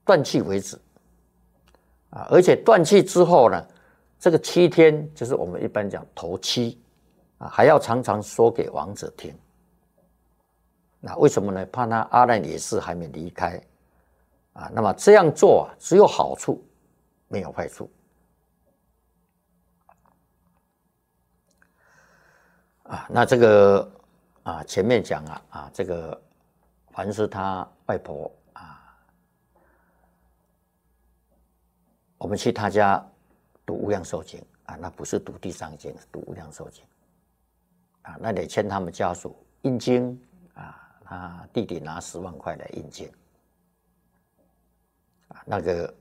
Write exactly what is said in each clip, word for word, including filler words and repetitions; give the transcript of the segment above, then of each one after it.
断气为止啊，而且断气之后呢，这个七天就是我们一般讲头七啊，还要常常说给王者听。那为什么呢？怕他阿难也是还没离开啊。那么这样做啊，只有好处，没有坏处啊。那这个啊，前面讲啊啊，这个凡是他外婆啊，我们去他家读《无量寿经》啊，那不是读《地藏经》，是读《无量寿经》啊，那得欠他们家属印经啊。他弟弟拿十万块来印经啊，那个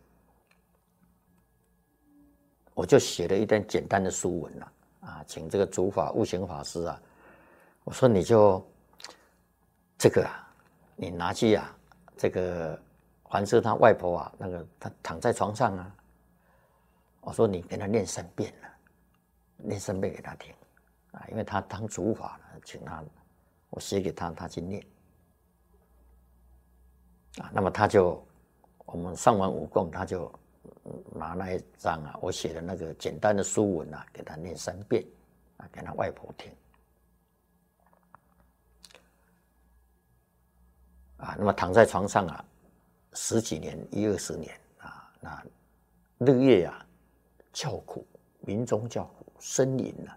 我就写了一段简单的书文了啊，请这个主法悟行法师啊，我说你就这个啊，你拿去啊，这个凡是他外婆啊，那个他躺在床上啊，我说你给他念三遍了，念三遍给他听啊，因为他当主法了，请他我写给他，他去念。啊，那么他就，我们上完五供，他就拿那一张啊，我写的那个简单的书文啊，给他念三遍，啊，给他外婆听。啊，那么躺在床上啊，十几年、一二十年啊，那日夜啊叫苦，民中叫苦，呻吟啊，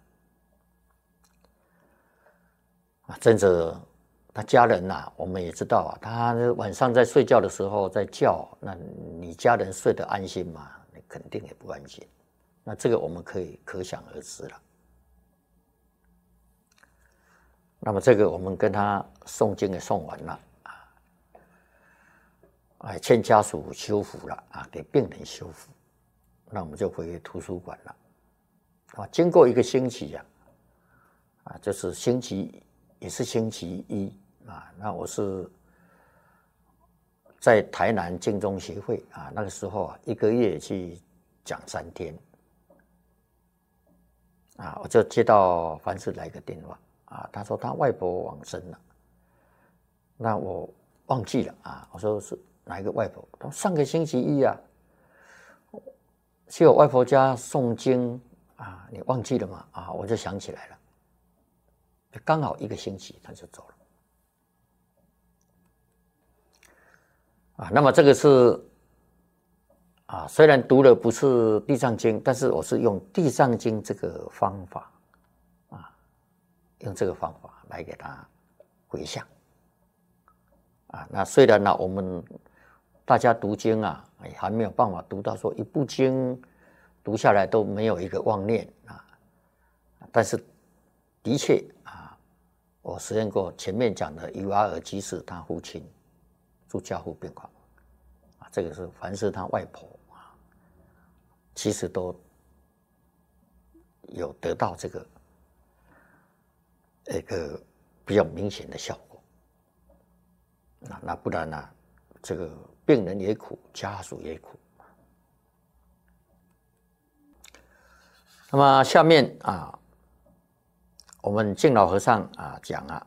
啊，真的。他家人呐、啊，我们也知道啊，他晚上在睡觉的时候在叫，那你家人睡得安心吗？你肯定也不安心。那这个我们可以可想而知了。那么这个我们跟他诵经也诵完了啊，哎，欠家属修复了啊，给病人修复，那我们就回图书馆了。啊，经过一个星期呀、啊，啊，就是星期也是星期一。啊，那我是在台南净宗协会啊，那个时候啊，一个月去讲三天，啊，我就接到凡是来个电话啊，他说他外婆往生了，那我忘记了啊，我说是哪一个外婆？他说上个星期一啊，去我外婆家诵经啊，你忘记了吗？啊，我就想起来了，刚好一个星期他就走了。啊，那么这个是啊，虽然读的不是《地藏经》，但是我是用《地藏经》这个方法啊，用这个方法来给他回向啊。那虽然呢、啊，我们大家读经啊，还没有办法读到说一部经读下来都没有一个妄念啊，但是的确啊，我实验过前面讲的尤阿尔居士他父亲。住加护病房啊，这个是凡是他外婆啊，其实都有得到这个一个比较明显的效果。那那不然呢、啊，这个病人也苦，家属也苦。那么下面啊，我们净老和尚啊讲啊。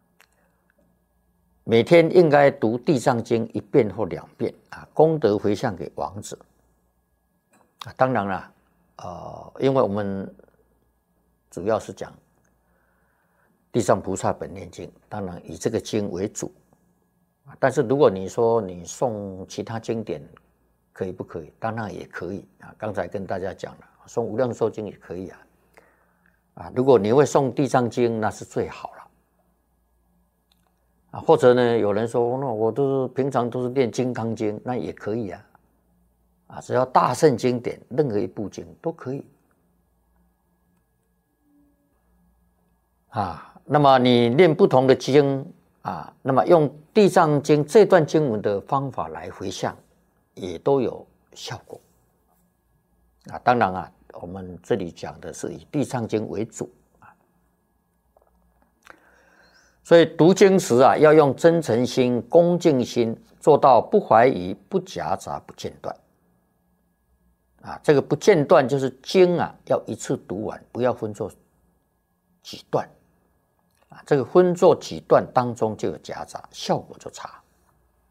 每天应该读《地藏经》一遍或两遍啊，功德回向给亡者。啊，当然了，呃，因为我们主要是讲地藏菩萨本愿经，当然以这个经为主。但是如果你说你诵其他经典，可以不可以？当然也可以啊。刚才跟大家讲了，诵《无量寿经》也可以啊。啊，如果你会诵《地藏经》，那是最好了。啊，或者呢，有人说，那我都是平常都是念《金刚经》，那也可以啊，啊，只要大圣经典，任何一部经都可以。啊，那么你念不同的经啊，那么用《地藏经》这段经文的方法来回向，也都有效果。啊，当然啊，我们这里讲的是以《地藏经》为主。所以读经时啊，要用真诚心、恭敬心，做到不怀疑、不夹杂、不间断。啊，这个不间断就是经啊，要一次读完，不要分作几段。啊，这个分作几段当中就有夹杂，效果就差。